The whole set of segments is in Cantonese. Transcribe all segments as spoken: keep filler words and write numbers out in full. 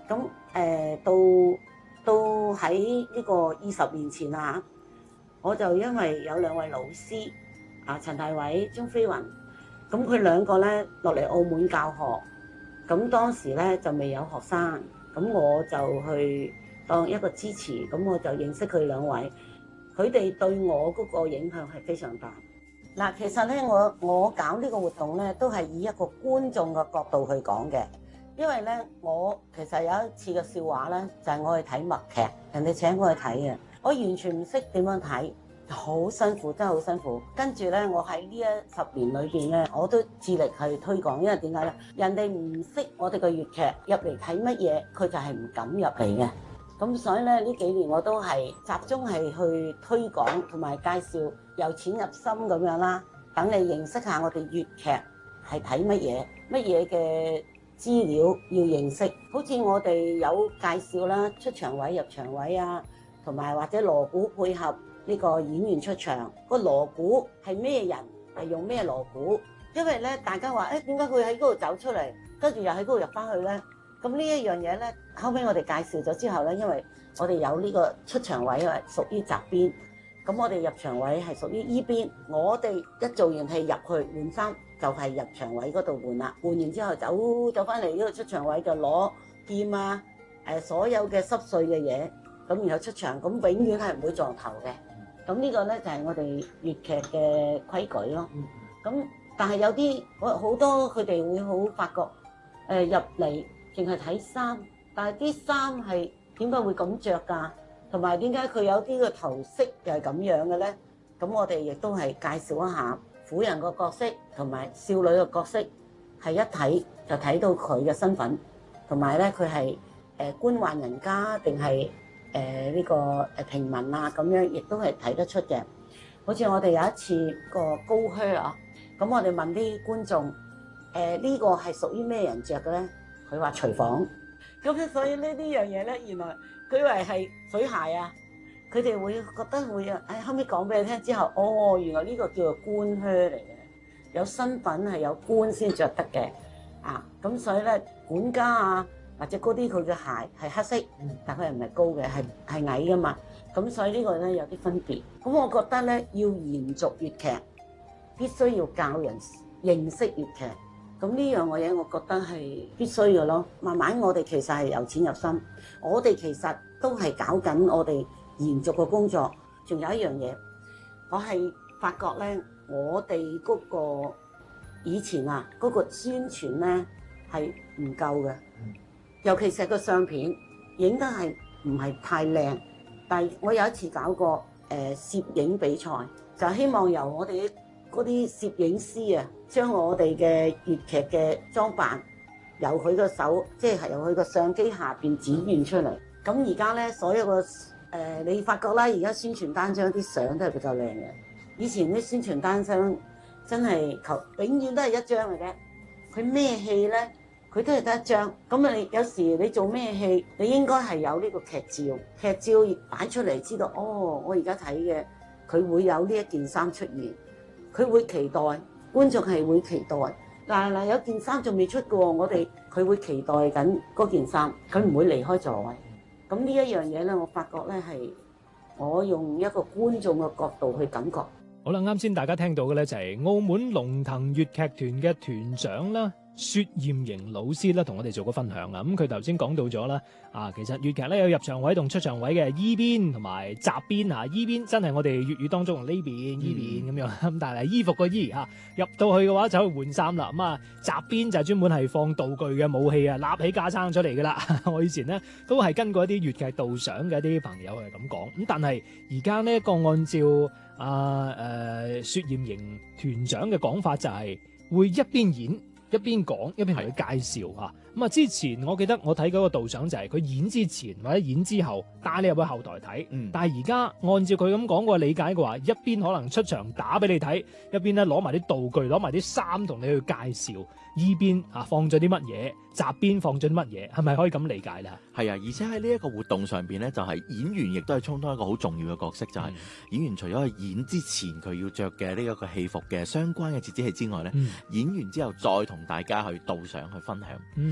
咁誒、呃、到到喺呢個二十年前啊，我就因為有兩位老師啊，陳大偉、鍾飛雲，咁佢兩個咧落嚟澳門教學，咁當時咧就未有學生，咁我就去當一個支持，咁我就認識佢兩位，佢哋對我嗰個影響係非常大。嗱，其實咧我我搞呢個活動咧，都係以一個觀眾嘅角度去講嘅。因為咧，我其實有一次嘅笑話咧，就係、是、我去睇默劇，人哋請我去睇嘅，我完全唔識點樣睇，好辛苦，真係好辛苦。跟住咧，我喺呢一十年裏邊咧，我都致力去推廣，因為點解咧？人哋唔識我哋嘅粵劇入嚟睇乜嘢，佢就係唔敢入嚟嘅。咁所以咧，呢幾年我都係集中係去推廣同埋介紹由淺入深咁樣啦，等你認識下我哋粵劇係睇乜嘢，乜嘢嘅資料要認識，好似我哋有介紹啦，出場位、入場位啊，同埋或者鑼鼓配合呢個演員出場，個鑼鼓係咩人，係用咩鑼鼓？因為咧，大家話誒點解佢喺嗰度走出嚟，跟住又喺嗰度入翻去咧？咁呢一樣嘢咧，後尾我哋介紹咗之後咧，因為我哋有呢個出場位係屬於閘邊，咁我哋入場位係屬於依邊，我哋一做完戲入去換衫。就係入場位嗰度換啦，換完之後走走翻嚟呢個出場位就攞劍啊，誒所有嘅濕碎嘅嘢，咁然後出場，咁永遠係唔會撞頭嘅。咁呢個咧就係我哋粵劇嘅規矩咯。咁但係有啲好多佢哋會好發覺誒入嚟淨係睇衫，但係啲衫係點解會咁着㗎？同埋點解佢有啲個頭飾又係咁樣嘅咧？咁我哋亦都係介紹一下。婦人個角色同埋少女個角色係一睇就睇到佢嘅身份，同埋咧佢係誒官宦人家定係誒呢個誒平民啊咁樣，亦都係睇得出嘅。好似我哋有一次個高靴啊，咁我哋問啲觀眾誒呢、呃呢個係屬於咩人着嘅咧？佢話廚房。咁所以呢呢樣嘢咧，原來佢以為係水鞋啊。佢哋會覺得會啊，誒後尾講俾你聽之後，哦，原來呢個叫做官靴嚟嘅，有身份係有官先着得嘅，啊，咁所以咧管家啊或者嗰啲佢嘅鞋係黑色，但佢係唔係高嘅，係係矮噶嘛，咁所以呢個咧有啲分別。咁我覺得咧要延續粵劇，必須要教人認識粵劇，咁呢樣嘅嘢我覺得係必須嘅咯。慢慢我哋其實係由淺入深，我哋其實都係搞緊我哋延續嘅工作。仲有一樣嘢，我係發覺咧，我哋嗰個以前啊嗰個宣傳咧係唔夠嘅，尤其是個相片影得係唔係太靚。但係我有一次搞過誒攝影比賽，就希望由我哋嗰啲攝影師啊，將我哋嘅粵劇嘅裝扮由佢個手，即係由佢個相機下邊展現出嚟。咁而家咧，所有個誒、呃，你發覺啦，而家宣傳單張啲相都係比較靚嘅。以前啲宣傳單張真係求永遠都係一張嚟嘅。佢咩戲咧，佢都係得一張。咁啊，你有時你做咩戲，你應該係有呢個劇照，劇照擺出嚟，知道哦，我而家睇嘅佢會有呢一件衫出現，佢會期待，觀眾係會期待。嗱嗱，有件衫仲未出嘅喎，我哋佢會期待緊嗰件衫，佢唔會離開座位。咁呢一樣嘢咧，我發覺咧係我用一個觀眾嘅角度去感覺。 好啦，啱先大家聽到嘅咧就係澳門龍騰粵劇團嘅團長啦，薛艷瑩老師啦，同我哋做個分享啊。咁佢頭先講到咗啦，啊，其實粵劇咧有入場位同出場位嘅，依邊同埋閘邊啊。依邊真係我哋粵語當中呢邊依邊咁樣，咁但係衣服個衣嚇入到去嘅話就去換衫啦。咁啊，閘邊就專門係放道具嘅武器啊，立起架撐出嚟噶啦。我以前咧都係跟過一啲粵劇導賞嘅一啲朋友係咁講。咁但係而家呢個按照啊誒薛艷瑩團長嘅講法就係會一邊演一邊講一邊同佢介紹嚇。咁啊，之前我記得我睇嗰個導賞就係佢演之前或者演之後帶你入去後台睇。嗯，但係而家按照佢咁講個理解嘅話，一邊可能出場打俾你睇，一邊咧攞埋啲道具攞埋啲衫同你去介紹。依邊啊放咗啲乜嘢，閘邊放咗啲乜嘢，係咪可以咁理解咧？ 係啊，而且喺呢一個活動上邊咧，就係、是、演員亦都係充當一個好重要嘅角色，就係、是、演員除咗係演之前佢要着嘅呢一個戲服嘅相關嘅折子戲之外咧，嗯、演完之後再同大家去導賞去分享。嗯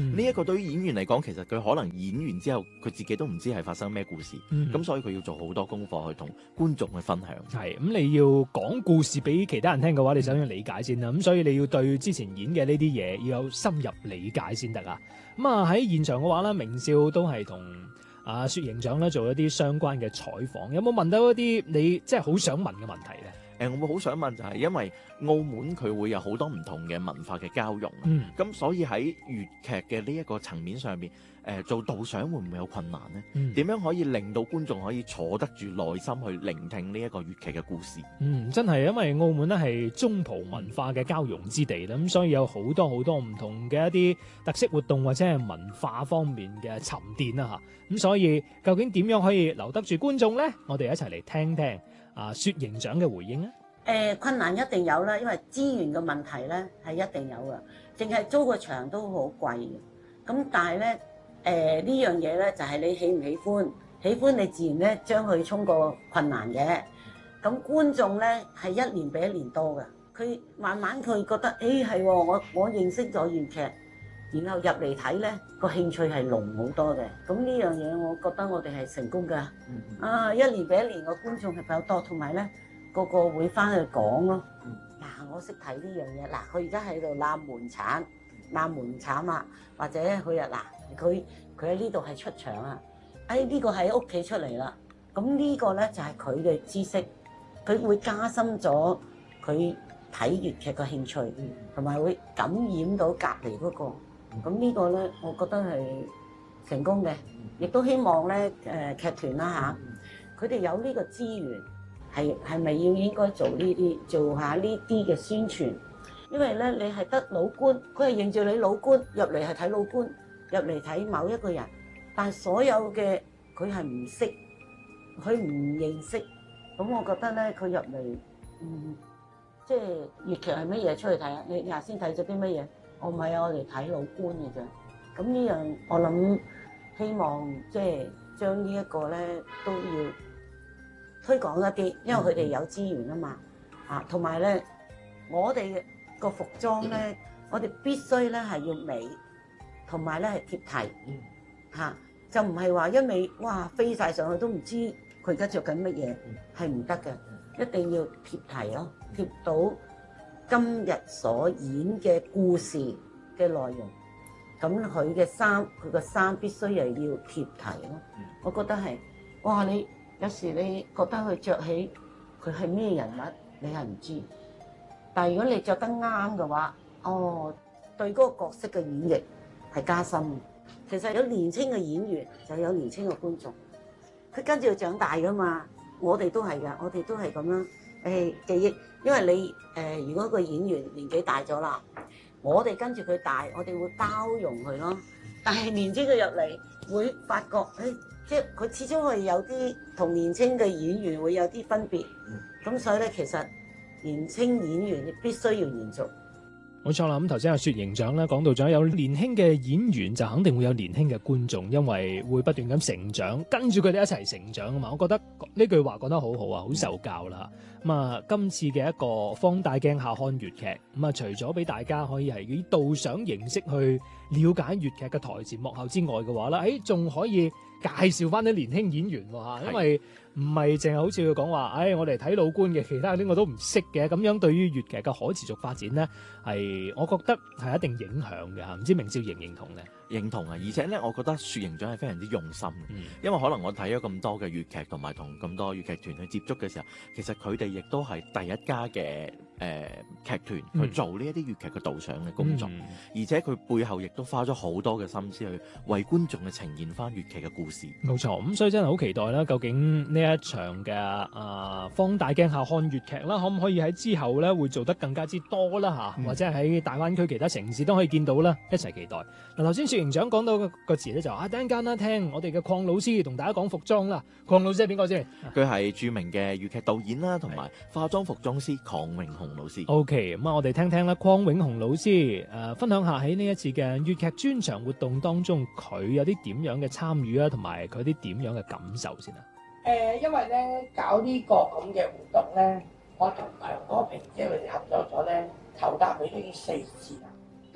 呢一、個對於演員嚟講，其實佢可能演完之後，佢自己都唔知係發生咩故事。咁、 嗯、 所以佢要做好多功課去同觀眾去分享。 係咁，你要講故事俾其他人聽嘅話，你首先要理解先啦。咁所以你要對之前演嘅呢啲嘢要有深入理解先得啊。咁啊喺現場嘅話咧，明少都係同阿薛營長咧做一啲相關嘅採訪。有冇問到一啲你即係好想問嘅問題咧？ 誒，我會好想問就係，因為澳門佢會有好多唔同嘅文化嘅交融，咁、 嗯、 所以喺粵劇嘅呢一個層面上面，誒、呃、做導賞會唔會有困難呢？點、嗯、樣可以令到觀眾可以坐得住耐心去聆聽呢一個粵劇嘅故事？嗯， 真係因為澳門咧係中葡文化嘅交融之地啦，咁所以有好多好多唔同嘅一啲特色活動或者係文化方面嘅沉澱啦嚇，咁所以究竟點樣可以留得住觀眾呢？我哋一齊嚟聽聽啊薛營長嘅回應啊！ 誒、呃、困難一定有啦，因為資源嘅問題咧係一定有嘅，淨係租個場都好貴嘅。咁但係咧誒呢樣嘢咧就係、是、你喜唔喜歡，喜歡你自然咧將佢衝過困難嘅。咁觀眾咧係一年比一年多嘅，佢慢慢佢覺得誒係、欸、我我認識咗粵劇，然後入嚟睇咧個興趣係濃好多嘅。咁呢樣嘢我覺得我哋係成功㗎。嗯、啊一年比一年個觀眾係比較多，同埋咧。個個會翻去講咯。嗱、啊，我識睇呢樣嘢。嗱、啊，佢而家喺度攬門產，攬門產啊，或者佢啊嗱，佢佢喺呢度係出場啊。哎，呢、這個喺屋企出嚟啦。咁呢個咧就係佢嘅知識，佢會加深咗佢睇粵劇嘅興趣，同埋會感染到隔離嗰個。咁呢個咧，我覺得係成功嘅，亦都希望咧誒、呃、劇團啦嚇，佢、啊、哋有呢個資源。係係咪要應該做呢啲做下呢啲嘅宣傳？因為咧你係得老倌，佢係認住你老倌入嚟係睇老倌，入嚟睇某一個人，但係所有嘅佢係唔識，佢唔認識。咁我覺得咧佢入嚟，嗯，即係粵劇係乜嘢出去睇啊？你你頭先睇咗啲乜嘢？我唔係啊，我哋睇老倌嘅啫。咁呢樣我諗希望即係將呢一個咧都要推廣一啲，因為佢哋有資源啊嘛，啊，同埋咧，我哋個服裝咧，我哋必須咧係要美，同埋咧係貼題，嚇、啊，就唔係話一味哇飛晒上去都唔知佢而家着緊乜嘢，係唔得嘅，一定要貼題咯，貼到今日所演嘅故事嘅內容，咁佢嘅衫，佢個衫必須又要貼題咯，我覺得係，哇你。有時你覺得佢着起佢係咩人物，你係唔知。但係如果你着得啱嘅話，哦，對嗰個角色嘅演繹係加深。其實有年輕嘅演員就有年輕嘅觀眾，佢跟住要長大噶嘛。我哋都係㗎，我哋都係咁樣誒記憶。因為你誒、呃，如果個演員年紀大咗啦，我哋跟住佢大，我哋會包容佢咯。但係年輕嘅入嚟會發覺誒。哎即係佢始終係有啲同年青嘅演員會有啲分別，咁、嗯、所以咧其實年青演員必須要延續。 冇錯啦，咁頭先阿薛營長咧講到咗有年輕嘅演員就肯定會有年輕嘅觀眾，因為會不斷咁成長，跟住佢哋一齊成長啊嘛。我覺得呢句話講得好好啊，好受教啦。咁啊，今次嘅一個放大鏡下看粵劇，咁啊，除咗俾大家可以係以導賞形式去了解粵劇嘅台前幕後之外嘅話咧，誒仲可以介紹翻啲年輕演員喎，因為唔係淨係好似佢講話，誒、哎、我哋睇老倌嘅，其他啲我都唔識嘅，咁樣對於粵劇嘅可持續發展咧，係我覺得係一定影響嘅嚇，唔知明少認唔認同咧？ 認同啊！而且咧，我覺得薛營長係非常之用心嘅，嗯、因為可能我睇咗咁多嘅粵劇，同埋同咁多粵劇團去接觸嘅時候，其實佢哋亦都係第一家嘅誒、呃、劇團去做呢一啲粵劇嘅導賞嘅工作，嗯、而且佢背後亦都花咗好多嘅心思去為觀眾去呈現翻粵劇嘅故事。冇錯， 咁所以真係好期待啦！究竟呢一場嘅啊、呃、放大鏡下看粵劇啦，可唔可以喺之後咧會做得更加之多啦嚇？嗯、或者喺大灣區其他城市都可以見到啦，一齊期待。嗱，頭先薛營長講到個詞咧就啊，等陣間啦，聽我哋嘅鄺老師同大家講服裝啦。鄺老師係邊個先？ 佢係著名嘅粵劇導演啦，同埋化妝服裝師鄺永雄老師。 OK，咁啊，我哋聽聽啦，鄺永雄老師誒、呃、分享下喺呢一次嘅粵劇專場活動當中，佢有啲點樣嘅參與啊，同埋佢啲點樣嘅感受先啊。 誒、呃，因為咧搞呢個咁嘅活動咧，我同埋多平姐佢哋合作咗咧，頭搭尾都已經四次啦。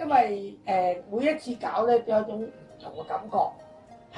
因為誒、呃、每一次搞咧都有一種唔同嘅感覺。